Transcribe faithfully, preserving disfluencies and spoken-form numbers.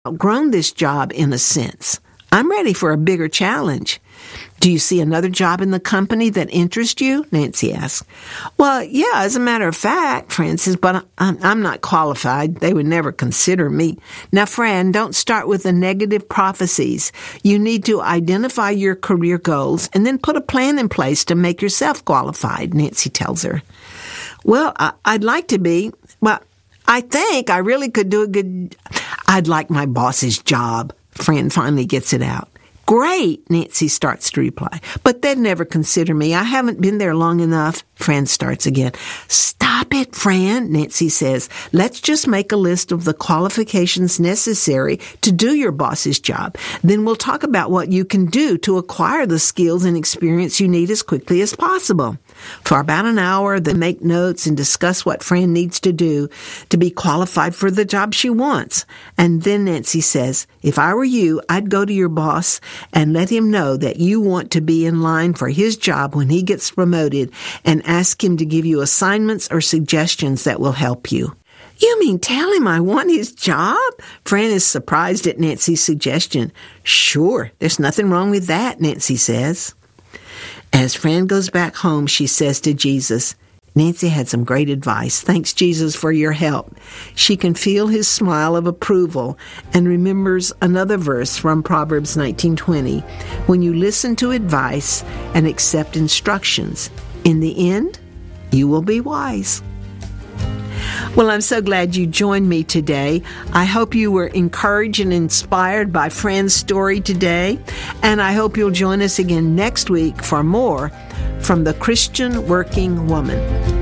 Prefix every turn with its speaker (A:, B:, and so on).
A: outgrown this job in a sense. I'm ready for a bigger challenge. Do you see another job in the company that interests you? Nancy asked. Well, yeah, as a matter of fact, Fran says, but I'm, I'm not qualified. They would never consider me. Now, Fran, don't start with the negative prophecies. You need to identify your career goals and then put a plan in place to make yourself qualified, Nancy tells her. Well, I, I'd like to be, well, I think I really could do a good, I'd like my boss's job. Fran finally gets it out. Great, Nancy starts to reply. But they'd never consider me. I haven't been there long enough. Fran starts again. Stop it, Fran, Nancy says. Let's just make a list of the qualifications necessary to do your boss's job. Then we'll talk about what you can do to acquire the skills and experience you need as quickly as possible. For about an hour, they make notes and discuss what Fran needs to do to be qualified for the job she wants. And then Nancy says, if I were you, I'd go to your boss and let him know that you want to be in line for his job when he gets promoted and ask him to give you assignments or suggestions that will help you. You mean tell him I want his job? Fran is surprised at Nancy's suggestion. Sure, there's nothing wrong with that, Nancy says. As Fran goes back home, she says to Jesus, Nancy had some great advice. Thanks, Jesus, for your help. She can feel his smile of approval and remembers another verse from Proverbs nineteen twenty. When you listen to advice and accept instructions, in the end, you will be wise. Well, I'm so glad you joined me today. I hope you were encouraged and inspired by Fran's story today, and I hope you'll join us again next week for more from the Christian Working Woman.